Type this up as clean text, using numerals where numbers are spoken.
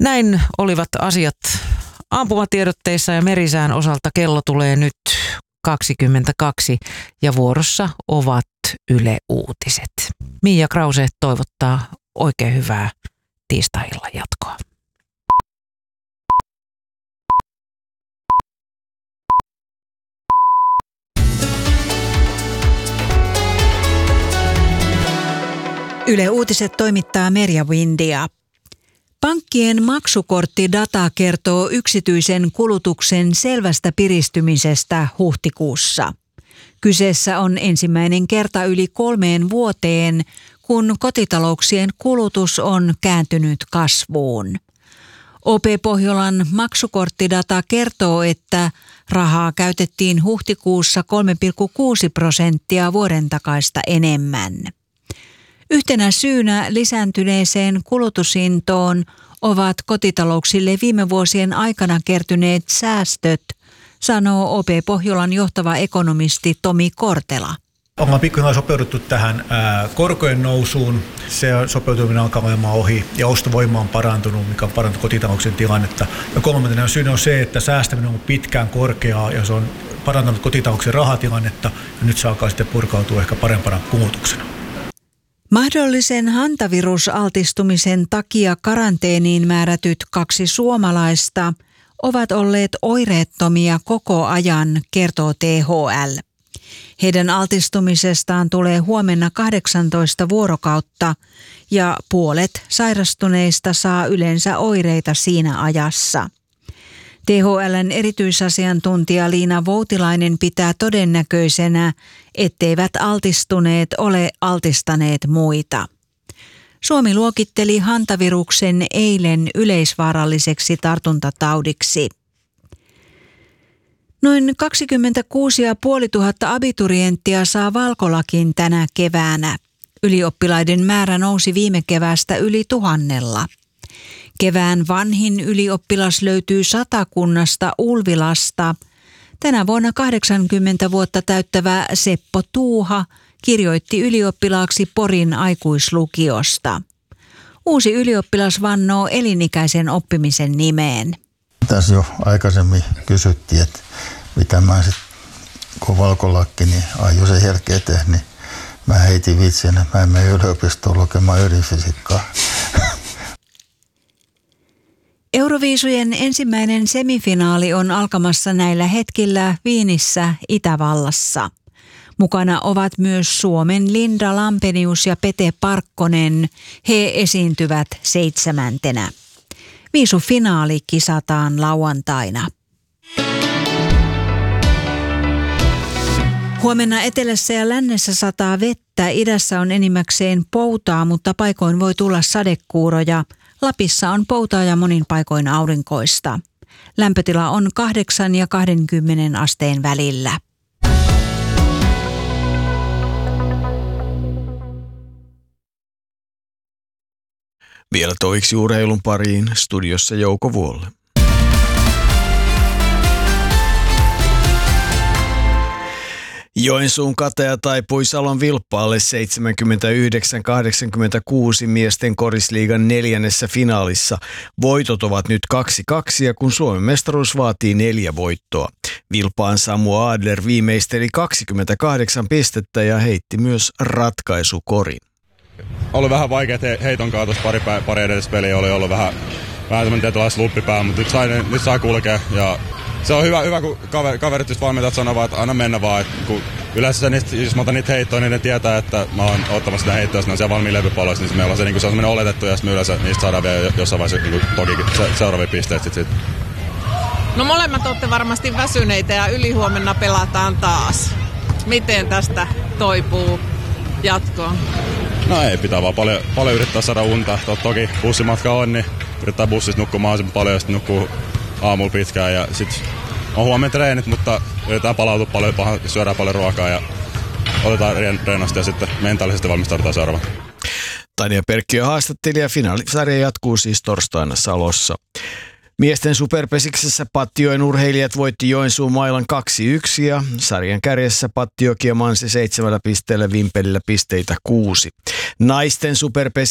Näin olivat asiat ampumatiedotteissa ja merisään osalta. Kello tulee nyt 22 ja vuorossa ovat Yle Uutiset. Miia Krause toivottaa oikein hyvää tiistai-illan jatkoa. Yle Uutiset toimittaa Merja Windia. Pankkien maksukorttidata kertoo yksityisen kulutuksen selvästä piristymisestä huhtikuussa. Kyseessä on ensimmäinen kerta yli 3 vuoteen, kun kotitalouksien kulutus on kääntynyt kasvuun. OP Pohjolan maksukorttidata kertoo, että rahaa käytettiin huhtikuussa 3,6% vuoden takaista enemmän. Yhtenä syynä lisääntyneeseen kulutusintoon ovat kotitalouksille viime vuosien aikana kertyneet säästöt, sanoo OP Pohjolan johtava ekonomisti Tomi Kortela. Ollaan pikkuhiljaa sopeuduttu tähän korkojen nousuun. Se sopeutuminen alkaa olemaan ohi ja ostovoima on parantunut, mikä on parantunut kotitalouksien tilannetta. Ja kolmantena syynä on se, että säästäminen on pittkään korkeaa ja se on parantanut kotitalouksien rahatilannetta ja nyt se alkaa sitten purkautua ehkä parempana kulutuksena. Mahdollisen hantavirusaltistumisen takia karanteeniin määrätyt 2 suomalaista ovat olleet oireettomia koko ajan, kertoo THL. Heidän altistumisestaan tulee huomenna 18 vuorokautta ja puolet sairastuneista saa yleensä oireita siinä ajassa. THL:n erityisasiantuntija Liina Voutilainen pitää todennäköisenä, etteivät altistuneet ole altistaneet muita. Suomi luokitteli hantaviruksen eilen yleisvaaralliseksi tartuntataudiksi. Noin 26 500 abiturienttia saa valkolakin tänä keväänä. Ylioppilaiden määrä nousi viime keväästä yli 1000. Kevään vanhin ylioppilas löytyy Satakunnasta Ulvilasta. Tänä vuonna 80 vuotta täyttävä Seppo Tuuha kirjoitti ylioppilaaksi Porin aikuislukiosta. Uusi ylioppilas vannoo elinikäisen oppimisen nimeen. Tässä jo aikaisemmin kysyttiin, että mitä mä sitten, kun valkolakki, niin aion se herkeä tehdä, niin mä heitin vitsin, että mä en mene yliopistoon lukemaan ydinfysiikkaa. Euroviisujen ensimmäinen semifinaali on alkamassa näillä hetkillä Viinissä, Itävallassa. Mukana ovat myös Suomen Linda Lampenius ja Pete Parkkonen. He esiintyvät 7. Viisufinaali kisataan lauantaina. Huomenna etelässä ja lännessä sataa vettä. Idässä on enimmäkseen poutaa, mutta paikoin voi tulla sadekuuroja. Lapissa on poutaa ja monin paikoin aurinkoista. Lämpötila on 8 ja 20 asteen välillä. Vielä toiksi urheilun pariin, studiossa Jouko Vuolle. Joensuun Katea taipui Salon Vilppaalle 79-86 miesten korisliigan 4. finaalissa. Voitot ovat nyt 2-2 ja kun Suomen mestaruus vaatii 4 voittoa. Vilppaan Samu Adler viimeisteli 28 pistettä ja heitti myös ratkaisukorin. Ollut vähän vaikea heiton kautta, pari edellisessä peliä oli ollut vähän semmoinen tietynlainen sluppipää, mutta nyt saa kulkea ja se on hyvä kun kaverit just valmentajat sanovat, että anna mennä vaan. Kun yleensä jos mä otan niitä heittoja, niin ne tietää, että mä oon ottamassa sitä heittoa, jos ne on siellä valmiin levypalloissa, niin meillä on se, niin se on semmoinen oletettu, ja me yleensä niistä saadaan vielä jossain vaiheessa niin toki seuraavia pisteitä sit. No molemmat olette varmasti väsyneitä ja ylihuomenna pelataan taas. Miten tästä toipuu jatkoon? No ei, pitää vaan paljon yrittää saada unta. Toki bussimatka on, niin yrittää bussissa nukkua mahdollisimman paljon ja sitten nukkuu aamulla pitkään ja sitten on huomenna treenit, mutta yritetään palautua paljon, syödään paljon ruokaa ja otetaan reenasta ja sitten mentaalisesti valmistaudutaan seuraavaan. Tanja Perkkiö haastattelija. Finaalisarja jatkuu siis torstaina Salossa. Miesten superpesiksessä Pattijoen urheilijat voitti Joensuun Mailan 2-1 ja sarjan kärjessä Pattijoki ja Mansi 7 pisteellä, Vimpelillä pisteitä 6. Naisten superpesiksessä